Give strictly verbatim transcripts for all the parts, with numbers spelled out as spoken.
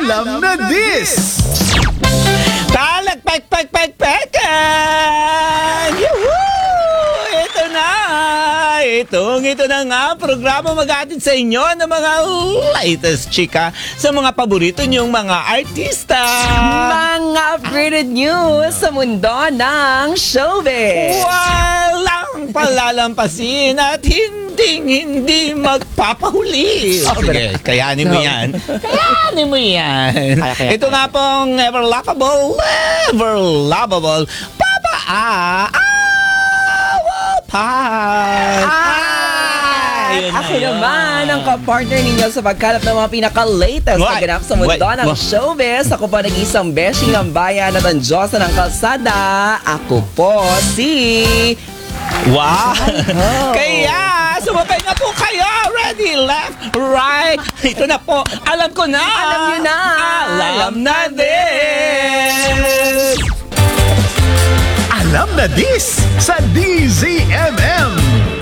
Alam na this! Talagpagpagpagpagan! Yuhuu! Ito na! Itong ito na nga, programa mag-atid sa inyo ng mga latest chika sa mga paborito niyong mga artista. Mga upgraded news sa mundo ng showbiz. Walang palalampasin at hindi hindi magpapahuli. Sige, kayanin mo yan. Kayanin mo yan. Kaya, kaya, Ito nga pong ever lovable, ever lovable, Papa A. Awalpan. Ayun Ako na yun. naman ang kapartner ninyo sa pagkalap ng mga pinaka-latest na What? ganap sa mundo What? ng What? showbiz. Ako pa nag-isang beshing ng bayan at ang Diyosa ng kalsada. Ako po si... Wow! Oh. Kaya, sumabay na po kayo! Ready, left, right! Ito na po, alam ko na! Alam niyo na! Alam na din! Alam na this sa D Z M M!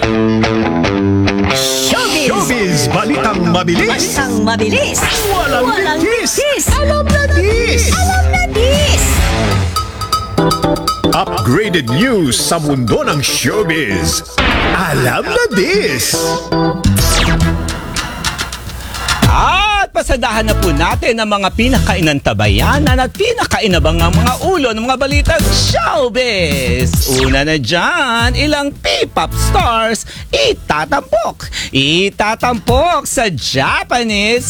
Showbiz! Showbiz! Balitang mabilis! Balitang mabilis! Walang litis! litis! Alam na this! Alam na this! Upgraded news sa mundo ng showbiz. Alam na this! At pasadahan na po natin ang mga pinakainantabayanan at pinakainabangang mga ulo ng mga balitang showbiz. Una na dyan, ilang P-pop stars itatampok. Itatampok sa Japanese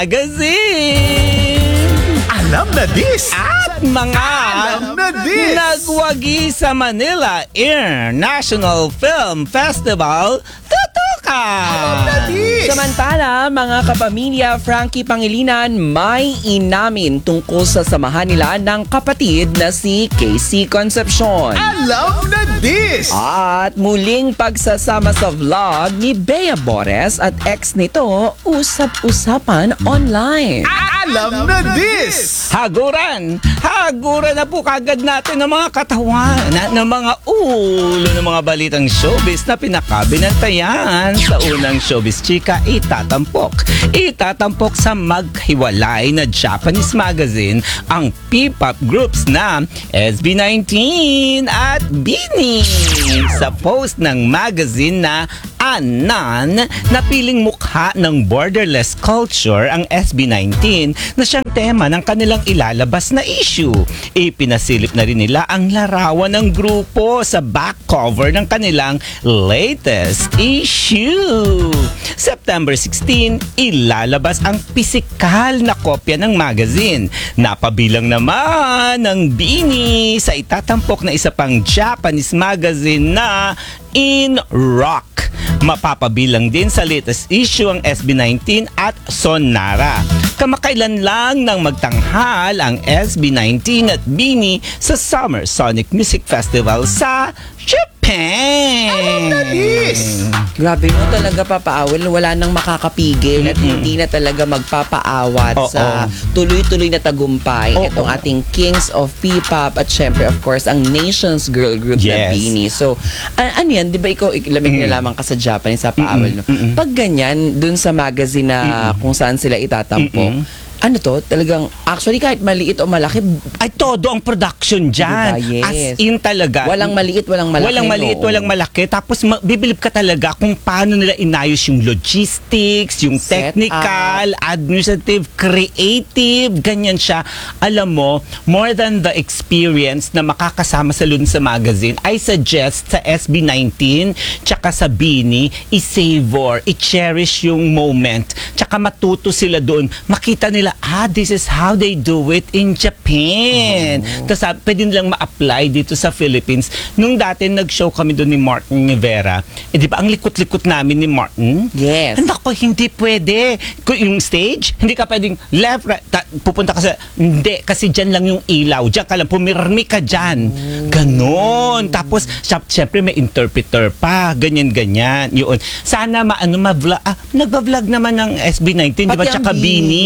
magazine. Alam na this! At mga Alam na this! nagwagi sa Manila International Film Festival, tutuka! This! Samantala, mga kapamilya, Frankie Pangilinan may inamin tungkol sa samahan nila ng kapatid na si Casey Concepcion. Alam na this! At muling pagsasama sa vlog ni Bea Bores at ex nito, usap-usapan online. Alam na this! Haguran! Haguran na po kagad natin ng mga katawan na, ng mga ulo ng mga balitang showbiz na pinakabinantayan sa unang showbiz chika itatampok. Itatampok sa maghiwalay na Japanese magazine ang P-pop groups na S B nineteen at BINI. Sa post ng magazine na Anan, napiling mukha ng borderless culture ang S B nineteen na siyang tema ng kanilang ilalabas na issue. Ipinasilip na rin nila ang larawan ng grupo sa back cover ng kanilang latest issue. September sixteen, ilalabas ang pisikal na kopya ng magazine. Napabilang naman ng BINI sa itatampok na isa pang Japanese magazine na In Rock. Mapapabilang din sa latest issue ang S B nineteen at Sonara. Kamakailan lang nang magtanghal ang S B nineteen at BINI sa Summer Sonic Music Festival sa Japan. Grabe mo talaga, Papa Awel. Wala nang makakapigil at Mm-mm. hindi na talaga magpapaawat Oo. sa tuloy-tuloy na tagumpay. Oo. Itong ating Kings of P-pop at syempre, of course, ang Nation's Girl Group na Yes. BINI. So, an- ano yan? Di ba ikaw, lamig na lamang ka sa Japanese, sa Papa Awel, no? Mm-mm. Pag ganyan, dun sa magazine na kung saan sila itatampok, Mm-mm. ano to? Talagang, actually, kahit maliit o malaki, Ay, todo ang production dyan. Diba? Yes. As in talaga. walang maliit, walang malaki. Walang maliit, no? walang malaki. Tapos ma- bibilib ka talaga kung paano nila inayos yung logistics, yung Set technical, administrative, creative, ganyan siya. Alam mo, more than the experience na makakasama sa Lun sa magazine, I suggest sa S B nineteen, tsaka sa BINI, i-savor, i-cherish yung moment, tsaka matuto sila doon. Makita nila, ah, this is how they do it in Japan. Oh. Tapos ah, pwede nilang ma-apply dito sa Philippines. Nung dati nag-show kami doon ni Martin Rivera, eh di ba ang likot-likot namin ni Martin? Yes. Nako, hindi pwede. Kung yung stage, hindi ka pwedeng left, right, ta- pupunta ka sa, hindi, kasi dyan lang yung ilaw. Dyan ka lang, pumirmi ka dyan. Ganon. Tapos, syap- syempre may interpreter pa. Ganyan-ganyan. Yun. Sana maano, ma-vlog, ah, nagba-vlog naman ng S B nineteen, di ba? Pati ang Tsaka BINI. BINI, yes. Oo.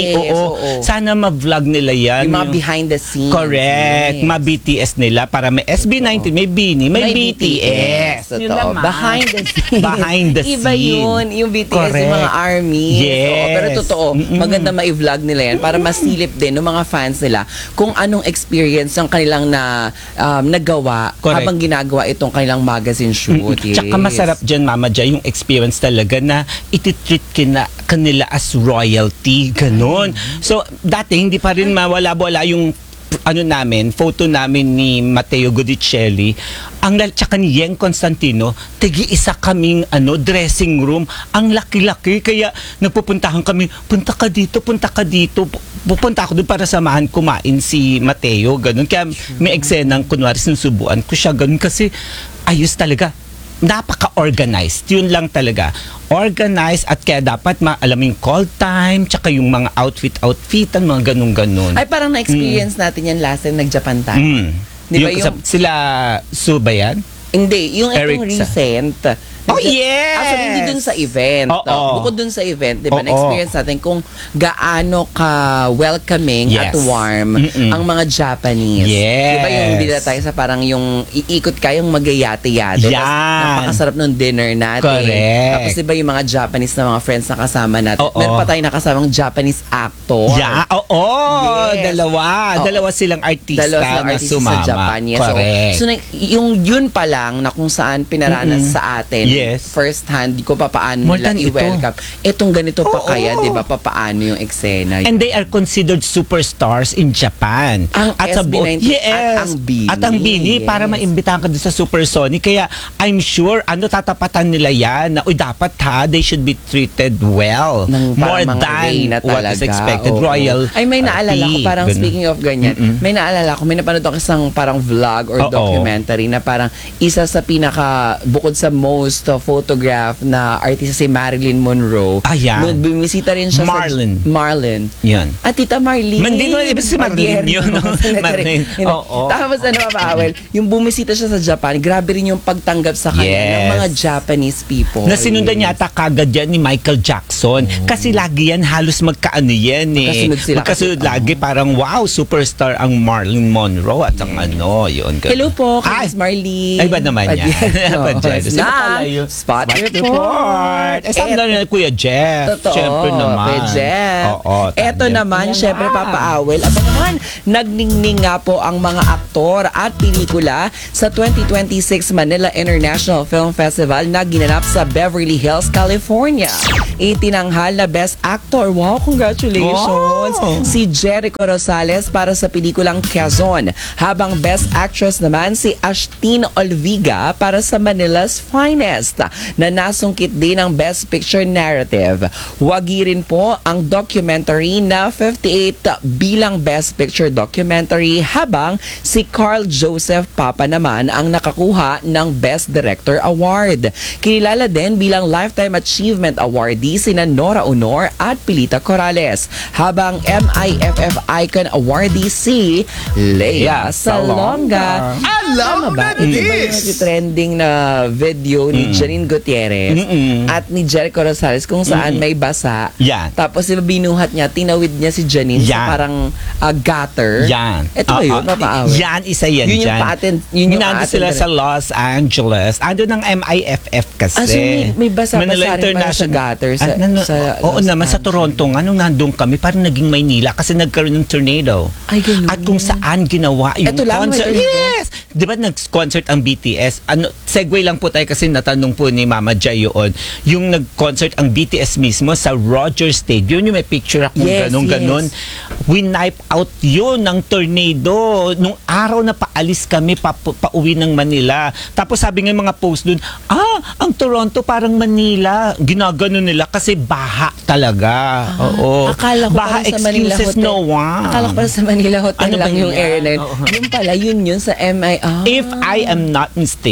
oo. Sana ma-vlog nila yan. Yung mga behind the scenes. Correct. Yes. Ma-B T S nila para may S B nineteen, may Beanie, may, B T S. Yun Totoo. naman. Behind the scenes. Behind the Iba scene. yun. Yung B T S, Correct. yung mga army. Yes. Oo, pero totoo, Mm-mm. maganda ma-vlog nila yan para masilip din ng mga fans nila kung anong experience ng kanilang na um, nagawa Correct. habang ginagawa itong kanilang magazine shoot. Yes. Tsaka masarap dyan, Mama Jai, yung experience talaga na ititreat kina, kanila as royalty, ganon. So, dati hindi pa rin mawala-wala yung ano namin, photo namin ni Matteo Godicelli, ang lal- tsaka ni Yeng Constantino, tigi-isa kaming ano, dressing room, ang laki-laki, kaya napupuntahan kami, punta ka dito, punta ka dito, Pu- pupunta ako doon para samahan kumain si Matteo, ganun. Kaya may eksenang, kunwari, sinusubuan ko siya, ganun, kasi ayos talaga. Napaka-organized. Yun lang talaga. Organized at kaya dapat ma alam mo yung call time, tsaka yung mga outfit-outfitan, mga ganun-ganun. Ay, parang na-experience natin yan last time nag-Japan tayo. Mm. Di ba Yung yung- sa- sila Su ba yan? Hindi, yung itong Eric sa- recent. Oh, yes! Actually, hindi dun sa event. Oo. no? Bukod dun sa event, di ba, Oo. na-experience natin kung gaano ka welcoming Yes. at warm Mm-mm. ang mga Japanese. Yes. Di ba yung hindi na tayo sa parang yung iikot kayong magayate-yate. Yan. Tapos napakasarap ng dinner natin. Correct. Tapos di ba yung mga Japanese na mga friends na kasama natin. Oo. Meron pa tayong nakasamang Japanese actor. Yeah, oo, Yes. dalawa. Oo. Dalawa silang artista Dalawa silang na artista sumama. sa Japan. Yes. Correct. So, so na- yung yun pa lang na kung saan pinaranas Mm-mm. sa atin, Yes. first hand, di ko pa paano More nila than ito. i-welcome. Etong ganito pa Oo. kaya, di ba, papaano yung eksena. And they are considered superstars in Japan. Ang sa S B buo- nineteen yes. at ang Beanie. At ang Beanie, Yes. para maimbitahan ka doon sa Supersonic. Kaya I'm sure, ano, tatapatan nila yan na, uy, dapat ha, they should be treated well. Ng More parang mga than reyna what is talaga. expected. Oo. Royal. Ay, may naalala ko, parang Ganun. speaking of ganyan, may naalala ko, may napanood ako isang parang vlog or Oo. documentary na parang isa sa pinaka, bukod sa most uh, photograph na artista si Marilyn Monroe. Ah, yan. Nung bumisita rin siya Marlon. sa... Marlon. Yan. At Tita Marlene. Hindi mo, ibig si Marlene yun, no? Marlene. Oo. Tapos ano pa, Awel, yung bumisita siya sa Japan, grabe rin yung pagtanggap sa kanya Yes. ng mga Japanese people. Na sinundan yata kagad yan ni Michael Jackson. Kasi lagi yan, halos magkaano yan eh. Magkasunod sila Magkasunod kasi- lagi. Parang wow, superstar ang Marlon Monroe at ang ano, yun. Hello po, kay Ay, Miss Marlene. Ay, ba naman yan? Padiero. Padiero. Sino Na, pala yun? Spot Spot report. report. Eh, saan na rin Kuya Jeff? Totoo. Siyempre naman. Kay Jeff. Oo. Eto tama. naman, Yan syempre, na. Papa Awel. Aba naman, nagningning nga po ang mga aktor at pelikula sa twenty twenty-six Manila International Film Festival na ginanap sa Beverly Hills, California. Itinanghal na Best Actor. Wow, congratulations! Wow. Si Jericho Rosales para sa pelikulang Quezon. Habang Best Actress naman si Ashtin Olviga para sa Manila's Finest na nasungkit din ang Best Picture Narrative. Wagi rin po ang documentary na fifty-eight bilang Best Picture Documentary habang si Carl Joseph Papa naman ang nakakuha ng Best Director Award. Kinilala din bilang Lifetime Achievement Awardee sina Nora Honor at Pilita Corrales. Habang M I F F Icon Awardee si Lea Salonga. Alam Tama ba? na Ito ba yung this? trending na video ni Janine Gutierrez Mm-mm. at ni Jericho Rosales kung saan may basa. Yan. Tapos sila binuhat niya, tinawid niya si Janine sa Yan. parang uh, gutter. Yan. Ito ba yun? Oo. Papaawit? Yan, isa yan Yun yung dyan. pa-attend- yun yung Nandun pa-attend sila rin. sa Los Angeles. Ando ng M I F F kasi. Ah, so may- may basa-basa Manila rin pala sa International- gutter sa- Ah, nano- sa Oo Los naman, sa Angeles. Toronto nga, nung nandun kami, parang naging Maynila kasi nagkaroon ng tornado. Ay, ganun. At kung saan ginawa yung Eto lang, may concert. tornado? Yes! Di ba nag-concert ang B T S? Ano, segue lang po tayo kasi natanong po ni Mama Jai yun. Yung nag-concert ang B T S mismo sa Rogers Stadium. Yung may picture akong Yes, ganun, yes. ganun. Winipe out yun ng tornado. Nung araw na paalis kami pa, pauwi ng Manila. Tapos sabi nga yung mga post dun, ah, ang Toronto parang Manila. Ginagano nila kasi baha talaga. Oo. Ah, Akala ko baha pala sa Manila excuses Hotel. no one. Akala ko pala sa Manila Hotel Ano ba lang yung yan? airline. Oo. Yung pala, yun yun sa M I. Ah. If I am not mistaken. Ako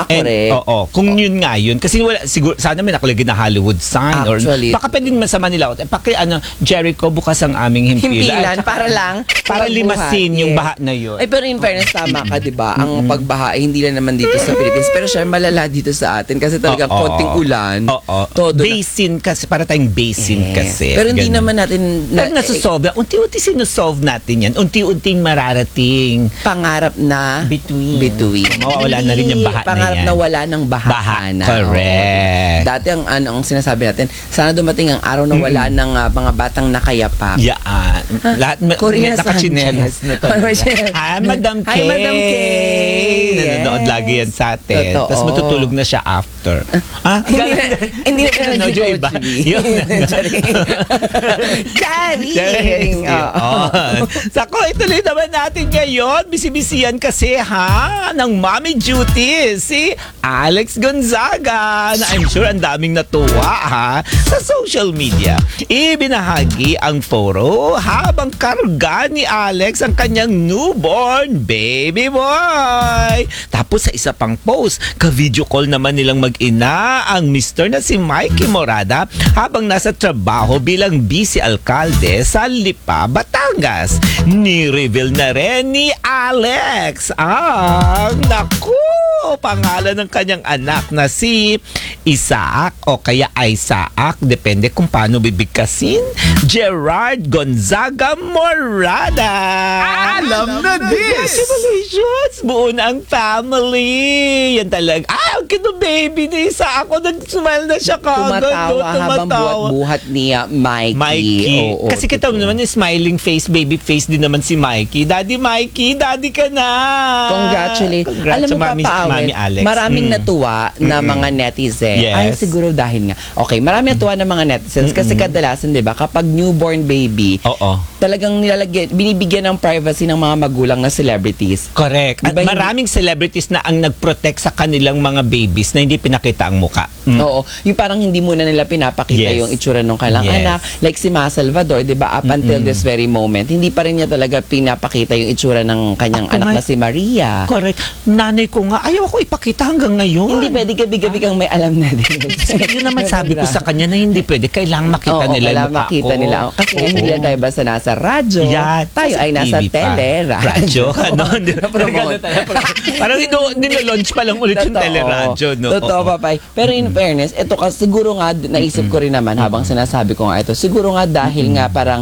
And, correct. oo, kung yun nga yun, kasi wala, siguro, sana may nakalagay na Hollywood sign. Actually. Or, baka pwede naman sa Manila. Eh, paki, ano, Jericho, bukas ang aming himpilan. Himpilan, para lang. Para limasin mabuhat, yung yes. baha na yun. Ay, pero in fairness, tama ka, di ba? Ang pagbaha, eh, hindi lang naman dito sa Philippines. Pero siya malala dito sa atin kasi talagang Oo. konting ulan. Oo. Todo na- Basin kasi, para tayong basin Yes. kasi. Pero hindi Ganun. naman natin Pero nasusolve. Unti-unti sinusolve natin yan. Unti-unting mararating. pangarap na Between. Between. Mawawala na rin yung baha na Pangarap yan. na wala ng baha. Baha. na. Correct. Oo. Dati ang ano ang sinasabi natin, sana dumating ang araw na wala ng ah, mga batang nakayapak. Yaan. Lahat ma- Corina nakachinelas na to. Sanchez. Hi, Madam K. Hi, Madam K. Nanonood Yes. lagi yan sa atin. Totoo. Tapos matutulog na siya after. Ah, Hindi na- hindi na Nanonood yung iba. Yun. Charing. Oo. Sako, ituloy naman natin ngayon. Bisibisiyan kasi ha, ng mommy duties si Alex Gonzaga na I'm sure ang daming natuwa ha sa social media. Ibinahagi ang photo habang karga ni Alex ang kanyang newborn baby boy. Tapos sa isa pang post, ka-video call naman nilang mag-ina ang mister na si Mikey Morada habang nasa trabaho bilang vice alkalde sa Lipa, Batangas. Ni-reveal na rin ni Alex ang naku, pangalan ng kanyang anak na si Isaac o kaya Isaac, depende kung paano bibigkasin, Gerard Gonzaga Morada. Alam na this! Congratulations! Buo na ang family! Yan talaga. Ah, ang cute ng baby ni Isaac. Ako nag-smile na siya kagad. Tumatawa no? habang buhat-buhat ni ah, Mikey. Mikey. Oo, Kasi kita mo totoo. naman, smiling face, baby face din naman si Mikey. Daddy Mikey, daddy ka na! Congratulations. Congrats Alam sa mo, mami, Papa mami Awel, Alex. maraming Mm. natuwa na mga netizen. Yes. Ay, siguro dahil nga. Okay, maraming natuwa na mga netizens kasi kadalasan, di ba, kapag newborn baby, Oo. talagang nilalagyan, binibigyan ng privacy ng mga magulang na celebrities. Correct. At Diba hindi- maraming celebrities na ang nag-protect sa kanilang mga babies na hindi pinakita ang muka. Mm. Oo. Yung parang hindi muna nila pinapakita Yes. yung itsura ng kailang Yes. anak. Like si Ma Salvador, di ba, up until this very moment, hindi pa rin niya talaga pinapakita yung itsura ng kanyang Ako anak nga- na si Maria. Correct. Nanay ko nga, ayaw ako ipakita hanggang ngayon. Hindi pwede gabi-gabi kang may alam na din. Yun naman sabi ko sa kanya na hindi pwede. Kailangan makita Oo, nila wala yung mukha makita ko. nila. Kasi Oo. hindi lang tayo basta nasa radyo. Yeah, tayo sa ay nasa T V pa. tele. Radyo. Ano? Na-promote. Parang ino- nilo-launch pa lang ulit yung Totoo. teleradyo. No? Totoo, Oo. papay. Pero in fairness, ito kasi siguro nga, naisip ko rin naman habang sinasabi ko nga ito, siguro nga dahil nga parang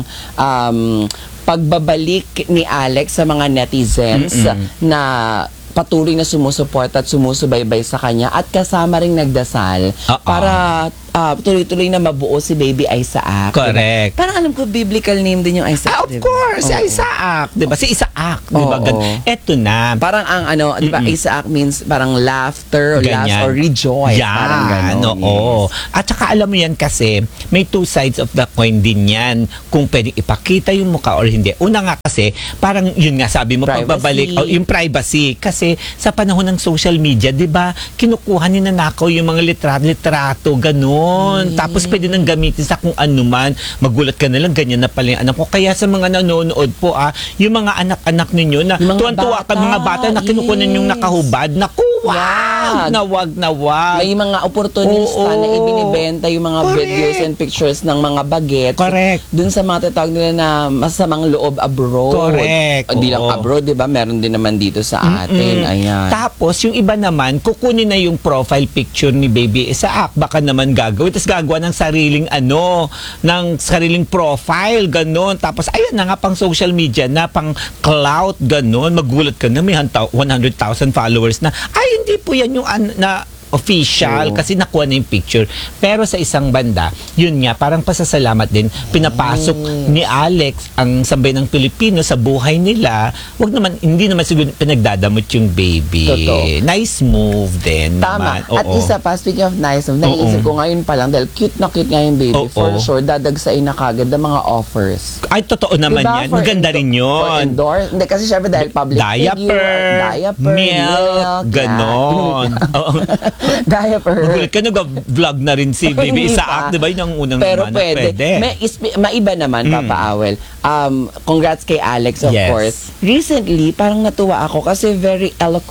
um, pagbabalik ni Alex sa mga netizens na patuloy na sumusuporta at sumusubaybay sa kanya at kasama ring nagdasal Oo. para ah, tuloy-tuloy na mabuo si Baby Isaac. Correct. Diba? Parang alam ko biblical name din yung Isaac. Ah, of diba? course, si Oo. Isaac, 'di ba? Si Isaac, 'di ba? Oo. Gan- Eto na. Parang ang ano, di ba, Isaac means parang laughter or laugh Ganyan. or rejoice. Yan, Parang gano'n. oo. At saka alam mo yan kasi, may two sides of the coin din yan. Kung pwedeng ipakita yung mukha or hindi. Una nga kasi, parang yun nga sabi mo, Privacy. pagbabalik, oh, yung privacy. Kasi sa panahon ng social media, di ba, kinukuha ni nanakaw yung mga litrato, ganun. Tapos pwede nang gamitin sa kung ano man. Magulat ka na lang, ganyan na pala yung anak ko. Kaya sa mga nanonood po, ah, yung mga anak-anak ninyo na Yung mga tuwan-tuwa ka, bata, mga bata na kinukunan yung yes. nakahubad, naku, wag Wag. na wag na wag. May mga opportunista Oo. na ibinibenta yung mga Correct. videos and pictures ng mga bagets. Correct. Dun sa mga tatawag nila na masamang loob abroad. Correct. Hindi lang Oo. abroad, di ba? Meron din naman dito sa atin. Mm. Ayan. Tapos, yung iba naman, kukunin na yung profile picture ni Baby Isaac. Baka naman gagawin. Tapos gagawa ng sariling ano, ng sariling profile, ganon. Tapos, ayun na nga, pang social media na, pang clout, ganon. Magulat ka na, may one hundred thousand followers na. Ay, hindi po yan yung an- na official Oo. kasi nakuha na yung picture. Pero sa isang banda, yun nga, parang pasasalamat din, pinapasok ni Alex ang sambay ng Pilipino sa buhay nila. Wag naman, hindi naman siguro pinagdadamot yung baby. Totoo. Nice move din. Tama. naman. At Oo. isa pa, speaking of nice, naisip ko ngayon pa lang, dahil cute na cute nga yung baby, Oo. for sure, dadagsain na kagad ng mga offers. Ay, totoo naman Diba? yan. For Maganda endo- rin For yun. endorse. Hindi, kasi syempre dahil public Diaper, figure, diaper, milk, ganon. Oo. diaper. Magulat ka, nag-vlog na rin si Baby Hindi Isaac, pa. di ba? Yun ang unang Pero naman na pwede. pwede. May ispi- maiba naman, Papa Awel. Um, congrats kay Alex, of Yes. course. Recently, parang natuwa ako kasi very eloquent.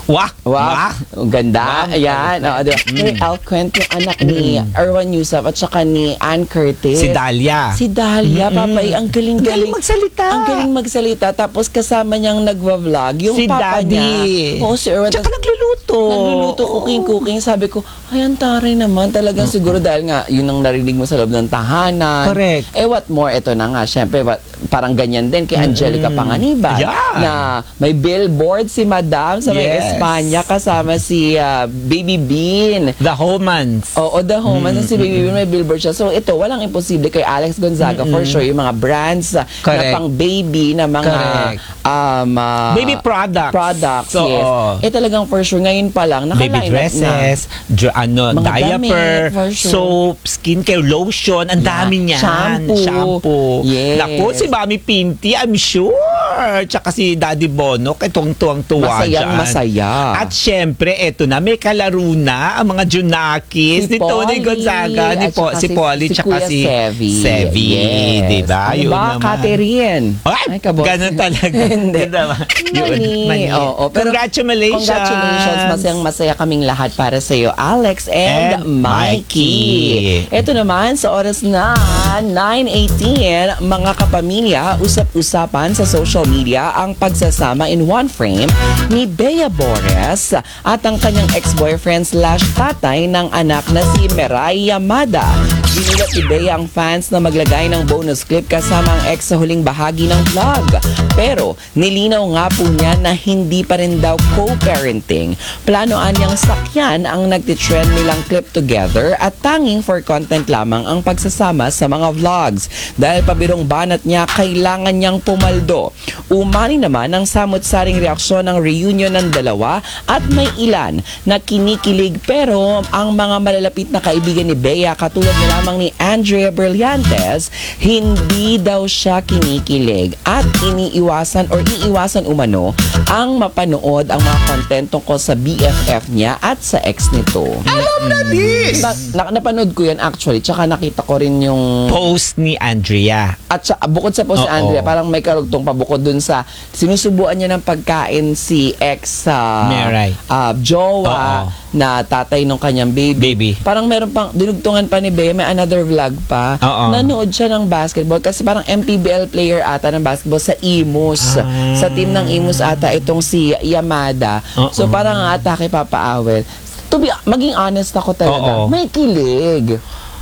Wah! Wow, ang ganda. Ayan. Oh, diba? Very eloquent yung anak ni Erwan Yusuf at saka ni Ann Curtis. Si Dahlia. Si Dahlia, papay, ang galing-galing. Ang galing magsalita. Ang galing magsalita. Tapos kasama niyang nagwa-vlog. Yung Si papa Daddy. niya. Oo, si Erwan. Tsaka nagluluto. Nagluluto, cooking-cooking. Sabi ko, ay, ang taray naman. Talagang siguro dahil nga, yun ang narinig mo sa loob ng tahanan. Correct. Eh, what more? Ito na nga, syempre, what, parang ganyan din kay Angelica Panganiban. Yeah. Na may billboard si Madam sa may Yes. Espanya kasama si ah, Baby Bean. The Homans. Oo, the home. Mm si Baby Bean may billboard siya. So ito, walang imposible kay Alex Gonzaga for sure. Yung mga brands ah, na Correct. pang baby na mga Correct. um, ah, Baby products. products, So, yes. oo. Eh talagang for sure, ngayon pa lang, Baby naka-line up na. dresses, dr- ano, Mga diaper, damit, for sure. soap, skincare, lotion, ang Yeah. dami niyan. Shampoo. Shampoo. Yes. Naku, si Mami Pinty, I'm sure. Tsaka si Daddy Bonok, itong tuwang-tuwa Masayang dyan. masaya. At syempre, eto na, may kalaro na ang mga Junakis Si ni Tony Polly, Gonzaga, ni, at po, saka si si- Polly, si tsaka Kuya si Sevi. Sevi. Yes. Diba? Ano Yun ba, naman. Catherine? Ay, kabos. ganun talaga. Hindi. Yun naman. Yun, Mani. mani. Oo, pero Congratulations. Congratulations. Masayang masaya kaming lahat para sa iyo, Alex and, And Mikey. Mikey. Ito naman sa oras na nine eighteen, mga kapamilya, usap-usapan sa social media ang pagsasama in one frame ni Bea Bores at ang kanyang ex-boyfriend slash tatay ng anak na si Meray Yamada. Binilat ni Bea ang fans na maglagay ng bonus clip kasama ang ex sa huling bahagi ng vlog. Pero nilinaw nga po niya na hindi pa rin daw co-parenting. Planoan niyang sakyan ang nagtitrend nilang clip together at tanging for content lamang ang pagsasama sa mga vlogs. Dahil pabirong banat niya, kailangan niyang pumaldo. Umani naman ang samot-saring reaksyon ng reunion ng dalawa at may ilan na kinikilig pero ang mga malalapit na kaibigan ni Bea katulad na lamang ni Andrea Brillantes, hindi daw siya kinikilig at iniiwasan or iiwasan umano ang mapanood ang mga content tungkol sa B F F niya at sa ex nito. Alam na this! Na, na, napanood ko yan actually, tsaka nakita ko rin yung Post ni Andrea. at sa, bukod sa post ni Oo. Andrea, parang may karugtong pa bukod dun sa sinusubuan niya ng pagkain si ex sa Meray. ah, jowa Oo. na tatay ng kanyang baby. Baby. Parang meron pang dinugtungan pa ni Bea, may another vlog pa. Oo. Nanood siya ng basketball kasi parang M P B L player ata ng basketball sa Imus. Ah. Sa team ng Imus ata itong si Yamada. Oo. So parang ang atake Papa Awel. To be, maging honest ako talaga, Oo. may kilig.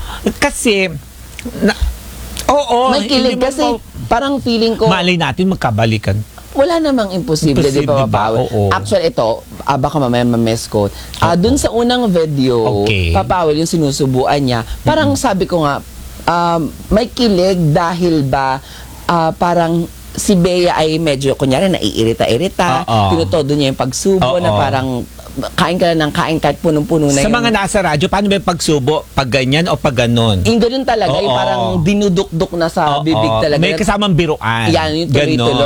Kasi, na, oo. May kilig hindi mo kasi ma- parang feeling ko Malay natin magkabalikan. wala namang imposible, di Imposible ba, ba? Papa? Oo. Actually, ito, ah, baka mamaya ma-miss ko. Ah, dun sa unang video, Okay. Papa Awel, yung sinusubuan niya, parang sabi ko nga, um, may kilig dahil ba ah, parang si Bea ay medyo, kunyari, naiirita-irita. Oo. Tinutodo niya yung pagsubo Oo. na parang kain ka na ng kain kahit punong-puno na Sa yung... mga nasa radyo, paano ba yung pagsubo? Pag ganyan o pag ganon? Yung ganun talaga, yung Oo. parang dinuduk-duk na sa Oo. bibig talaga. May kasamang biruan. Yan, yung tuloy-tuloy. Ganon.